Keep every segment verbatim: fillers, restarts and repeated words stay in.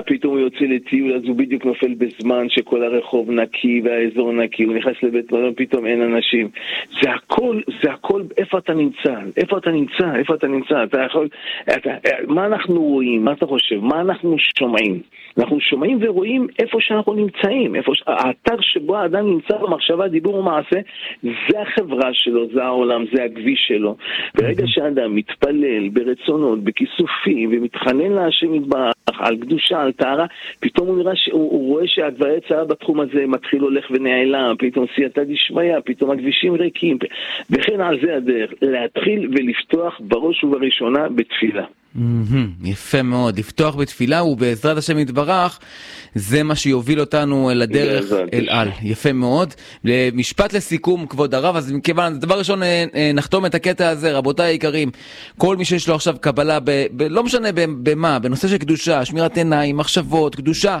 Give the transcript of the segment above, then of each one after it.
פתאום הוא יוצא לטיול, אז הוא בדיוק נופל בזמן שכל הרחוב נקי והאזור נקי, הוא נכנס לבית מלון, פתאום אין אנשים. זה הכל, זה הכל, איפה אתה נמצא? איפה אתה נמצא? איפה אתה נמצא? אתה יכול, אתה, מה אנחנו רואים? מה אתה חושב? מה אנחנו שומעים? אנחנו שומעים ורואים איפה שאנחנו נמצאים, איפה ש... האתר שבו האדם נמצא במחשבה, דיבור ומעשה, זה החברה שלו, זה העולם, זה הכביש שלו. ברגע שהאדם מתפלל ברצונות, בכיסופים, ומתחנן להשם יתברך על קדושה, על טהרה, פתאום הוא, נראה ש... הוא, הוא רואה שהדברי צרה בתחום הזה מתחיל הולך ונעלם, פתאום סייעתא דשמיא, פתאום הכבישים ריקים, וכן על זה הדרך, להתחיל ולפתוח בראש ובראשונה בתפילה. יפה מאוד, לפתוח בתפילה ובעזרת השם יתברך, זה מה שיוביל אותנו אל הדרך אל על. יפה מאוד. משפט לסיכום כבוד הרב, אז מכיוון דבר ראשון נחתום את הקטע הזה, רבותיי היקרים, כל מי שיש לו עכשיו קבלה ב, ב, לא משנה במה, בנושא של קדושה, שמירת עיניים, מחשבות, קדושה,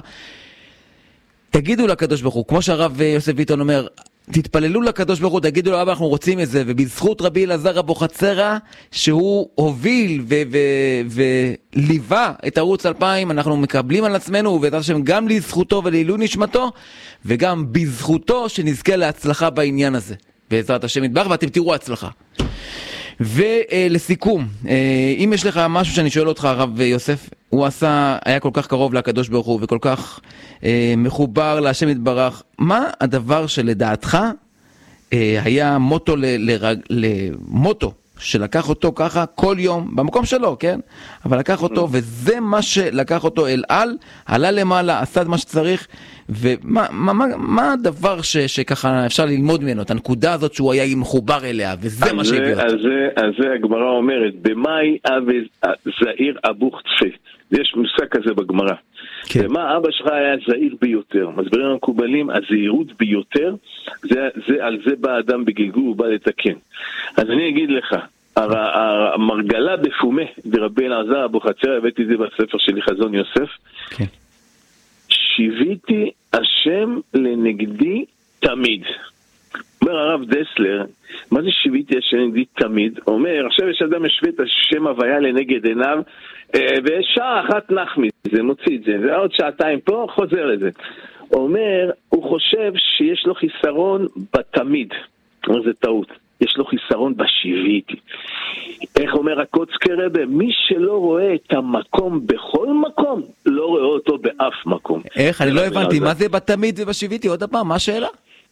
תגידו לקדוש ברוך הוא, כמו שהרב יוסף ביטון אומר, תתפללו לקדוש ברוך הוא, תגידו לו, אבא, אנחנו רוצים את זה, ובזכות רבי אלעזר אבוחצירא, שהוא הוביל וליווה את ערוץ אלפיים, אנחנו מקבלים על עצמנו, ובעזרת השם גם לזכותו ולעילוי נשמתו, וגם בזכותו שנזכה להצלחה בעניין הזה, בעזרת השם יתברך, ואתם תראו הצלחה. ולסיכום, אם יש לך משהו שאני שואל אותך, הרב יוסף, הוא עשה, היה כל כך קרוב לקדוש ברוך הוא וכל כך אה, מחובר להשם יתברך, מה הדבר שלדעתך אה, היה מוטו ל, לרג, למוטו שלקח אותו ככה כל יום במקום שלו, כן? אבל לקח אותו, וזה מה שלקח אותו אל על, עלה למעלה, עשה את מה שצריך, ומה מה, מה, מה הדבר ש, שככה אפשר ללמוד ממנו, את הנקודה הזאת שהוא היה מחובר אליה, וזה מה שהביא אותו. אז זה, אז זה הגמרא אומרת, במאי אבי זעיר אבוחצירא, יש מושג כזה בגמרא. כן. ומה אבא שלך היה זהיר ביותר? מסבירים המקובלים, הזהירות ביותר, זה, זה, על זה בא אדם בגלגול, הוא בא לתקן. אז אני אגיד לך, המרגלה בפומה, דרבי אלעזר אבוחצירא, הבאתי את זה בספר שלי חזון יוסף, כן. שיוויתי השם לנגדי תמיד. אומר הרב דסלר, מה זה שיוויתי השם לנגדי תמיד? אומר, עכשיו יש אדם משווה את השם הוויה לנגד עיניו, ושעה אחת נח מזה, מוציא את זה, ועוד שעתיים פה, חוזר לזה. אומר, הוא חושב שיש לו חיסרון בתמיד. אומר, זה טעות. יש לו חיסרון בשיוויתי. איך אומר הקוצקר רבי? מי שלא רואה את המקום בכל מקום, לא רואה אותו באף מקום. איך? אני לא הבנתי, מה זה בתמיד ובשיוויתי? עוד הפעם, מה השאלה?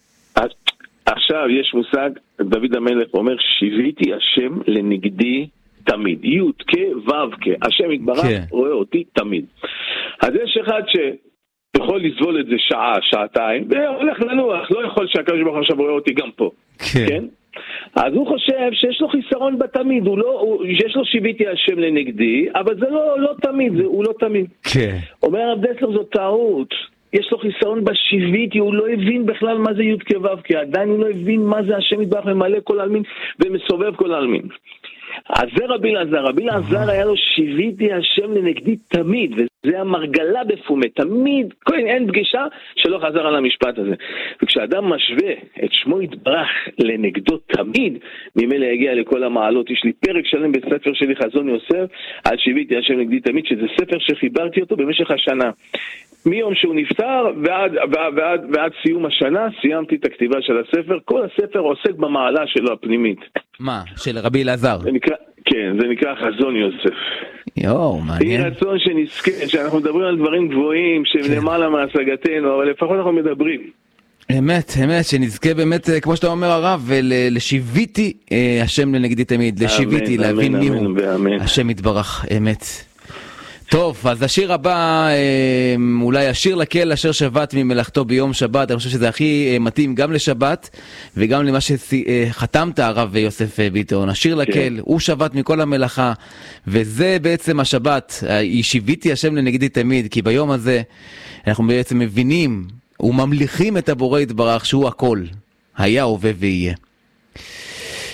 עכשיו יש מושג, דוד המלך אומר, שיוויתי השם לנגדי תמיד. י' כ' ו' כ'. השם יתברך רואה אותי תמיד. אז יש אחד שיכול לסבול את זה שעה, שעתיים, והולך לנוח, לא יכול שהקדוש ברוך הוא עכשיו רואה אותי גם פה. כן? אז הוא חושב שיש לו חיסרון בתמיד, הוא לא, הוא, יש לו שיוויתי השם לנגדי, אבל זה לא, לא תמיד, זה, הוא לא תמיד. כן. אומר הרב דסלר, זו טעות. יש לו חיסרון בשיוויתי, הוא לא הבין בכלל מה זה י' כ' ו' כ', עדיין הוא לא הבין מה זה השם יתברך ממלא כל העלמין ומסובב כל העלמין. אז זה רבי אלעזר, רבי אלעזר היה לו שיוויתי השם לנגדי תמיד, וזה המרגלה בפומה, תמיד, כל אין פגישה שלא חזר על המשפט הזה. וכשאדם משווה את שמו יתברך לנגדו תמיד, ממילא יגיע לכל המעלות. יש לי פרק שלם בספר שלי חזון יוסף על שיוויתי השם לנגדי תמיד, שזה ספר שחיברתי אותו במשך השנה. מיום שהוא נפטר ועד, ועד, ועד, ועד סיום השנה סיימתי את הכתיבה של הספר. כל הספר עוסק במעלה שלו הפנימית. מה? של רבי אלעזר? זה נקרא, כן, זה נקרא חזון יוסף. יואו, מעניין. היא רצון שנזכה, שאנחנו מדברים על דברים גבוהים שהם כן. למעלה מהשגתנו, אבל לפחות אנחנו מדברים. אמת, אמת, שנזכה באמת, כמו שאתה אומר הרב, לשיוויתי השם לנגדי תמיד, לשיוויתי, להבין מיהו השם יתברך, אמת. טוב, אז השיר הבא, אולי השיר לקהל אשר שבת ממלאכתו ביום שבת, אני חושב שזה הכי מתאים גם לשבת, וגם למה שחתמת הרב יוסף ביטון, השיר לקהל, הוא שבת מכל המלאכה, וזה בעצם השבת, שיוויתי השם לנגדי תמיד, כי ביום הזה אנחנו בעצם מבינים וממליכים את הבורא יתברך שהוא הכל, היה, הווה ויהיה.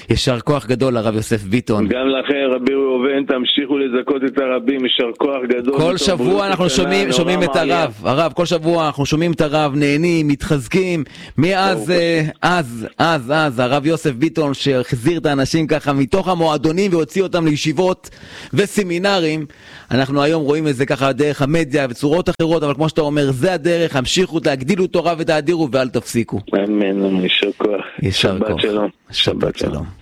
יישר כוח גדול הרב יוסף ביטון. גם לכם רבי ראובן, תמשיכו לזכות את הרבים, יישר כוח גדול. כל שבוע אנחנו שומעים, שומעים את הרב, הרב, כל שבוע אנחנו שומעים את הרב, נהנים, מתחזקים, מאז, אז, אז, אז, הרב יוסף ביטון שהחזיר את האנשים ככה מתוך המועדונים והוציא אותם לישיבות וסמינרים. אנחנו היום רואים את זה ככה דרך המדיה וצורות אחרות, אבל כמו שאתה אומר, זה הדרך, המשיכו, תגדילו תורה ותאדירו ואל תפסיקו. אמן, יישר כוח. יישר כוח. שבת שלום. שבת שלום.